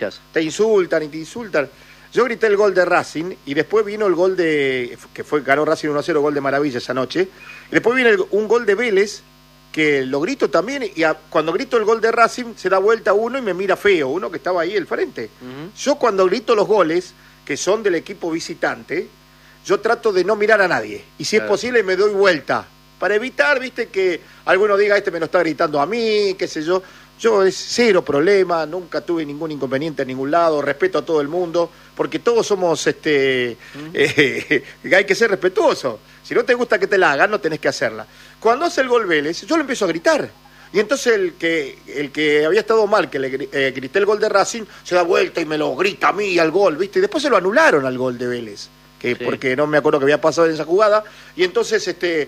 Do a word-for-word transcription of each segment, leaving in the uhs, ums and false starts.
te insultan y te insultan. Yo grité el gol de Racing y después vino el gol de, que fue ganó Racing uno a cero, gol de maravilla esa noche, y después viene el, un gol de Vélez, que lo grito también, y a, cuando grito el gol de Racing se da vuelta uno y me mira feo, uno que estaba ahí al frente. Uh-huh. Yo cuando grito los goles, que son del equipo visitante, yo trato de no mirar a nadie, y si claro. es posible me doy vuelta, para evitar, viste, que alguno diga, este me lo está gritando a mí, qué sé yo. Yo es cero problema, nunca tuve ningún inconveniente en ningún lado, respeto a todo el mundo, porque todos somos, este, uh-huh. eh, hay que ser respetuoso. Si no te gusta que te la hagan, no tenés que hacerla. Cuando hace el gol Vélez, yo le empiezo a gritar. Y entonces el que el que había estado mal, que le eh, grité el gol de Racing, se da vuelta y me lo grita a mí al gol, ¿viste? Y después se lo anularon al gol de Vélez, que sí. porque no me acuerdo que había pasado en esa jugada, y entonces este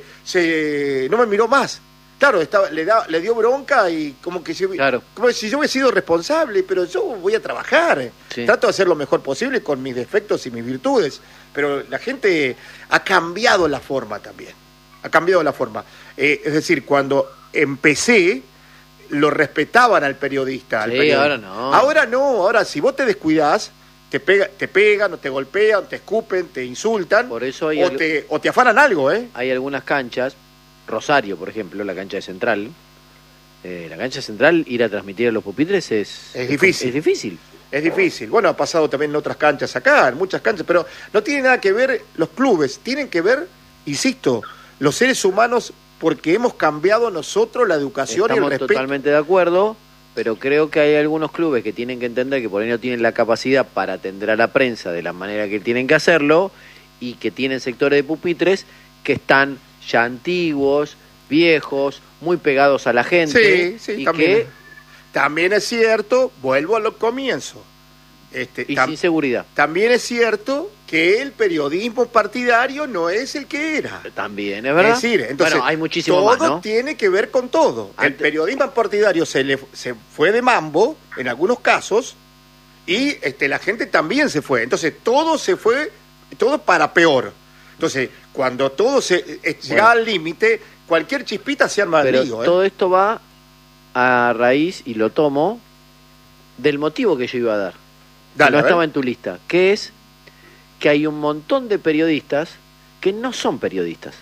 se no me miró más. Claro, estaba, le, da, le dio bronca y como que si, claro. como si yo hubiera sido responsable, pero yo voy a trabajar. Sí. Trato de hacer lo mejor posible con mis defectos y mis virtudes. Pero la gente ha cambiado la forma también. Ha cambiado la forma. Eh, es decir, cuando empecé, lo respetaban al periodista. Al sí, periodista. ahora no. Ahora no, ahora si vos te descuidás, te, pega, te pegan, o te golpean, te escupen, te insultan. Por eso hay o, al... te, o te afanan algo, ¿eh? Hay algunas canchas. Rosario, por ejemplo, la cancha de Central, eh, la cancha Central, ir a transmitir a los pupitres es... Es difícil. Es difícil. Es difícil. Bueno, ha pasado también en otras canchas acá, en muchas canchas, pero no tiene nada que ver los clubes, tienen que ver, insisto, los seres humanos, porque hemos cambiado nosotros la educación Estamos y el respeto. Estamos totalmente de acuerdo, pero creo que hay algunos clubes que tienen que entender que por ahí no tienen la capacidad para atender a la prensa de la manera que tienen que hacerlo, y que tienen sectores de pupitres que están ya antiguos, viejos, muy pegados a la gente. Sí, sí, y también, que también es cierto, vuelvo a lo comienzo. Este, y tam, sin seguridad. También es cierto que el periodismo partidario no es el que era. También, ¿es verdad? Es decir, entonces, bueno, hay muchísimo todo más, ¿no? tiene que ver con todo. Antes... El periodismo partidario se le se fue de mambo, en algunos casos, y este, la gente también se fue. Entonces, todo se fue, todo para peor. Entonces, cuando todo se eh, llega bueno, al límite, cualquier chispita se arma el lío. ¿eh? Todo esto va a raíz, y lo tomo, del motivo que yo iba a dar. Dale, que no estaba en tu lista, que es que hay un montón de periodistas que no son periodistas.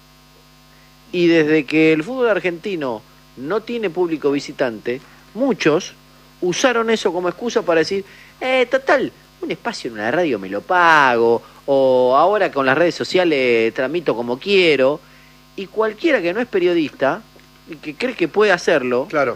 Y desde que el fútbol argentino no tiene público visitante, muchos usaron eso como excusa para decir, eh, total, un espacio en una radio me lo pago, o ahora con las redes sociales tramito como quiero, y cualquiera que no es periodista y que cree que puede hacerlo, claro,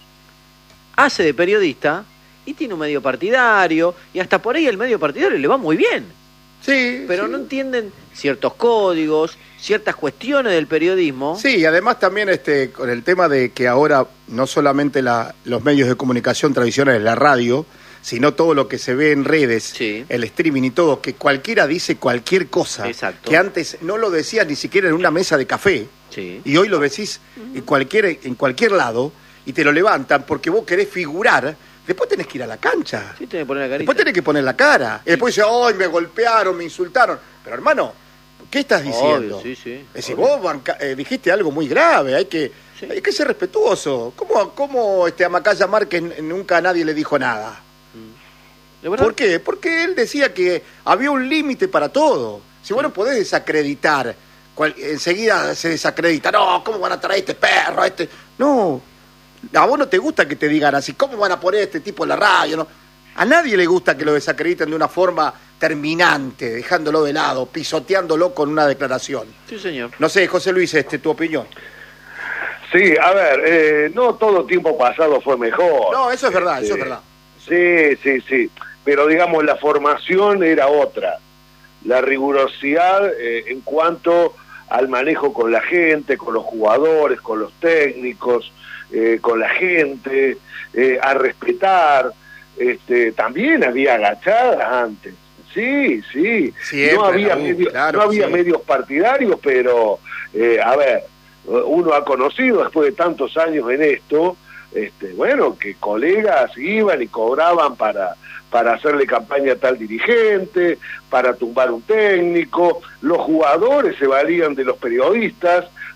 hace de periodista y tiene un medio partidario, y hasta por ahí el medio partidario le va muy bien. Sí, pero sí. no entienden ciertos códigos, ciertas cuestiones del periodismo. Sí, y además también este con el tema de que ahora no solamente la, los medios de comunicación tradicionales, la radio, sino todo lo que se ve en redes, sí. el streaming y todo, que cualquiera dice cualquier cosa. Exacto. Que antes no lo decías ni siquiera en una mesa de café, sí. y hoy lo decís uh-huh. en cualquier en cualquier lado, y te lo levantan porque vos querés figurar. Después tenés que ir a la cancha. Sí, tenés que poner la carita. Después tenés que poner la cara. Sí. Y después dice, ¡ay, me golpearon, me insultaron! Pero hermano, ¿qué estás diciendo? Obvio, sí, sí. Es decir, vos banca, eh, dijiste algo muy grave, hay que, sí. hay que ser respetuoso. ¿Cómo, cómo este, a Macaya Márquez nunca a nadie le dijo nada? ¿Por qué? Porque él decía que había un límite para todo. Si vos no podés desacreditar, cual, enseguida se desacredita. No, ¿cómo van a traer este perro? este No, a vos no te gusta que te digan así. ¿Cómo van a poner este tipo en la radio? No. A nadie le gusta que lo desacrediten de una forma terminante, dejándolo de lado, pisoteándolo con una declaración. Sí, señor. No sé, José Luis, este, tu opinión. Sí, a ver, eh, no todo tiempo pasado fue mejor. No, eso es verdad, este, eso es verdad. Sí, sí, sí. Pero digamos, la formación era otra. La rigurosidad eh, en cuanto al manejo con la gente, con los jugadores, con los técnicos, eh, con la gente, eh, a respetar. Este, también había agachadas antes. Sí, sí. Siempre, no había, no, medio, claro, no había sí. medios partidarios, pero, eh, a ver, uno ha conocido después de tantos años en esto, este, bueno, que colegas iban y cobraban para... para hacerle campaña a tal dirigente, para tumbar un técnico, los jugadores se valían de los periodistas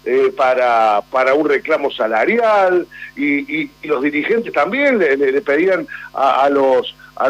eh, para, para un reclamo salarial, y, y, y los dirigentes también le, le, le pedían a, a los